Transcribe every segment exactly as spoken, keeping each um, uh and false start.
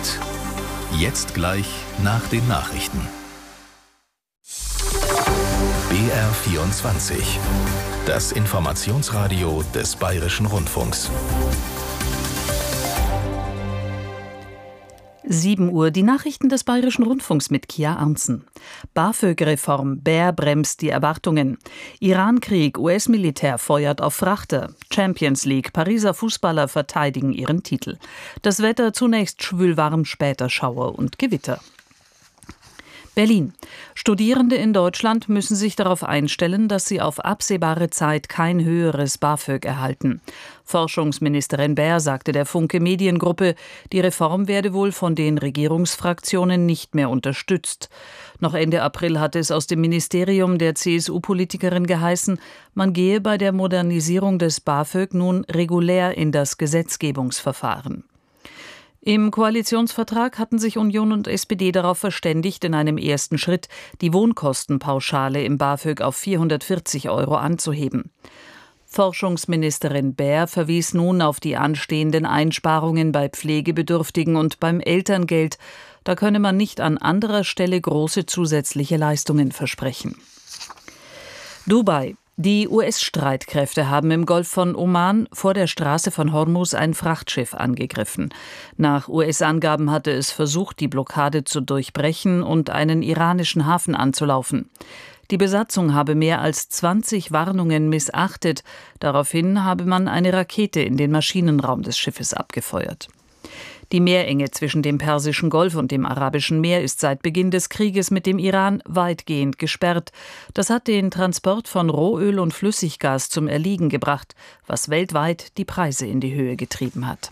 Update. Jetzt gleich nach den Nachrichten. B R vierundzwanzig. Das Informationsradio des Bayerischen Rundfunks. sieben Uhr, die Nachrichten des Bayerischen Rundfunks mit Kia Arntzen. BAföG-Reform, Bär bremst die Erwartungen. Iran-Krieg, U S-Militär feuert auf Frachter. Champions League, Pariser Fußballer verteidigen ihren Titel. Das Wetter zunächst schwülwarm, später Schauer und Gewitter. Berlin. Studierende in Deutschland müssen sich darauf einstellen, dass sie auf absehbare Zeit kein höheres BAföG erhalten. Forschungsministerin Bär sagte der Funke Mediengruppe, die Reform werde wohl von den Regierungsfraktionen nicht mehr unterstützt. Noch Ende April hatte es aus dem Ministerium der C S U-Politikerin geheißen, man gehe bei der Modernisierung des BAföG nun regulär in das Gesetzgebungsverfahren. Im Koalitionsvertrag hatten sich Union und S P D darauf verständigt, in einem ersten Schritt die Wohnkostenpauschale im BAföG auf vierhundertvierzig Euro anzuheben. Forschungsministerin Bär verwies nun auf die anstehenden Einsparungen bei Pflegebedürftigen und beim Elterngeld. Da könne man nicht an anderer Stelle große zusätzliche Leistungen versprechen. Dubai. Die U S-Streitkräfte haben im Golf von Oman vor der Straße von Hormuz ein Frachtschiff angegriffen. Nach U S-Angaben hatte es versucht, die Blockade zu durchbrechen und einen iranischen Hafen anzulaufen. Die Besatzung habe mehr als zwanzig Warnungen missachtet. Daraufhin habe man eine Rakete in den Maschinenraum des Schiffes abgefeuert. Die Meerenge zwischen dem Persischen Golf und dem Arabischen Meer ist seit Beginn des Krieges mit dem Iran weitgehend gesperrt. Das hat den Transport von Rohöl und Flüssiggas zum Erliegen gebracht, was weltweit die Preise in die Höhe getrieben hat.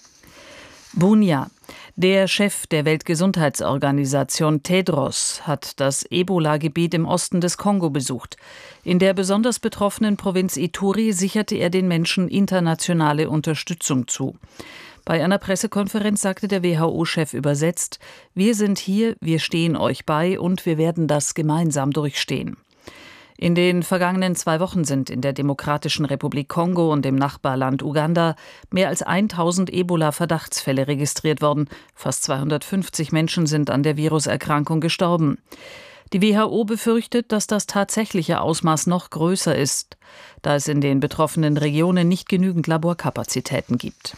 Bunia. Der Chef der Weltgesundheitsorganisation Tedros hat das Ebola-Gebiet im Osten des Kongo besucht. In der besonders betroffenen Provinz Ituri sicherte er den Menschen internationale Unterstützung zu. Bei einer Pressekonferenz sagte der W H O-Chef übersetzt: Wir sind hier, wir stehen euch bei und wir werden das gemeinsam durchstehen. In den vergangenen zwei Wochen sind in der Demokratischen Republik Kongo und im Nachbarland Uganda mehr als tausend Ebola-Verdachtsfälle registriert worden. Fast zweihundertfünfzig Menschen sind an der Viruserkrankung gestorben. Die W H O befürchtet, dass das tatsächliche Ausmaß noch größer ist, da es in den betroffenen Regionen nicht genügend Laborkapazitäten gibt.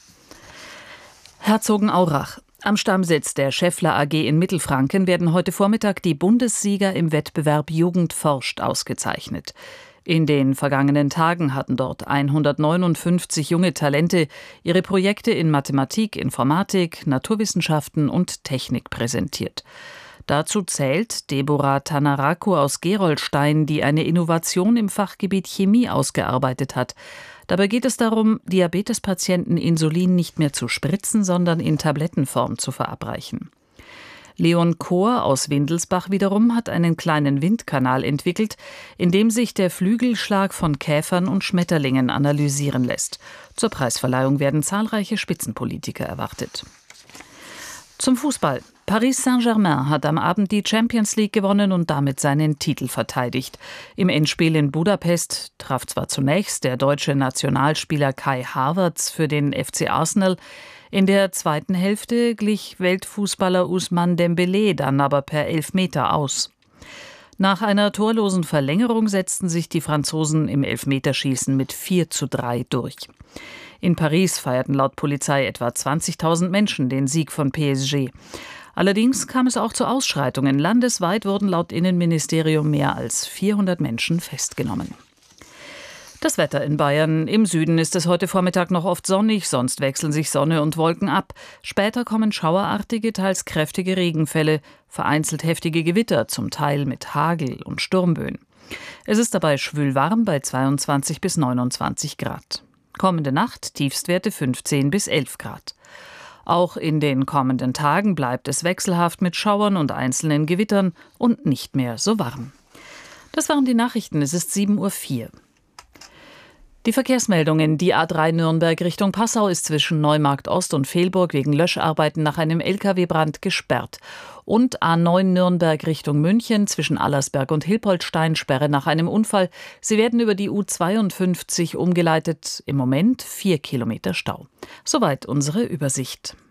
Herzogenaurach. Am Stammsitz der Schaeffler A G in Mittelfranken werden heute Vormittag die Bundessieger im Wettbewerb Jugend forscht ausgezeichnet. In den vergangenen Tagen hatten dort hundertneunundfünfzig junge Talente ihre Projekte in Mathematik, Informatik, Naturwissenschaften und Technik präsentiert. Dazu zählt Deborah Tanaraku aus Gerolstein, die eine Innovation im Fachgebiet Chemie ausgearbeitet hat. Dabei geht es darum, Diabetespatienten Insulin nicht mehr zu spritzen, sondern in Tablettenform zu verabreichen. Leon Kohr aus Windelsbach wiederum hat einen kleinen Windkanal entwickelt, in dem sich der Flügelschlag von Käfern und Schmetterlingen analysieren lässt. Zur Preisverleihung werden zahlreiche Spitzenpolitiker erwartet. Zum Fußball. Paris Saint-Germain hat am Abend die Champions League gewonnen und damit seinen Titel verteidigt. Im Endspiel in Budapest traf zwar zunächst der deutsche Nationalspieler Kai Havertz für den F C Arsenal. In der zweiten Hälfte glich Weltfußballer Ousmane Dembélé dann aber per Elfmeter aus. Nach einer torlosen Verlängerung setzten sich die Franzosen im Elfmeterschießen mit vier zu drei durch. In Paris feierten laut Polizei etwa zwanzigtausend Menschen den Sieg von P S G. Allerdings kam es auch zu Ausschreitungen. Landesweit wurden laut Innenministerium mehr als vierhundert Menschen festgenommen. Das Wetter in Bayern. Im Süden ist es heute Vormittag noch oft sonnig, sonst wechseln sich Sonne und Wolken ab. Später kommen schauerartige, teils kräftige Regenfälle, vereinzelt heftige Gewitter, zum Teil mit Hagel und Sturmböen. Es ist dabei schwülwarm bei zweiundzwanzig bis neunundzwanzig Grad. Kommende Nacht Tiefstwerte fünfzehn bis elf Grad. Auch in den kommenden Tagen bleibt es wechselhaft mit Schauern und einzelnen Gewittern und nicht mehr so warm. Das waren die Nachrichten. Es ist sieben Uhr vier. Die Verkehrsmeldungen. Die A drei Nürnberg Richtung Passau ist zwischen Neumarkt Ost und Velburg wegen Löscharbeiten nach einem L K W-Brand gesperrt. Und A neun Nürnberg Richtung München zwischen Allersberg und Hilpoltstein Sperre nach einem Unfall. Sie werden über die U zweiundfünfzig umgeleitet. Im Moment vier Kilometer Stau. Soweit unsere Übersicht.